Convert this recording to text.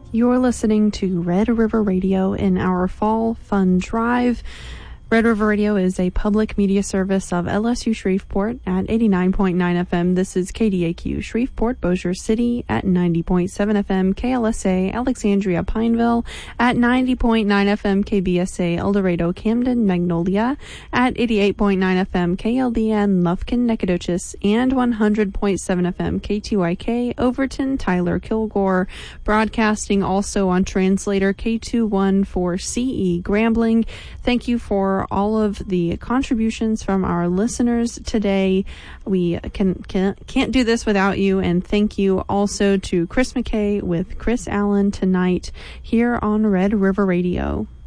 You're listening to Red River Radio in our Fall Fun Drive. Red River Radio is a public media service of LSU Shreveport at 89.9 FM. This is KDAQ Shreveport, Bossier City at 90.7 FM, KLSA Alexandria Pineville at 90.9 FM, KBSA El Dorado Camden Magnolia at 88.9 FM, KLDN Lufkin Nacogdoches and 100.7 FM, KTYK Overton Tyler Kilgore, broadcasting also on translator K214CE Grambling. Thank you for all of the contributions from our listeners today. We can't do this without you, and thank you also to Chris McKay with Chris Allen tonight here on Red River Radio.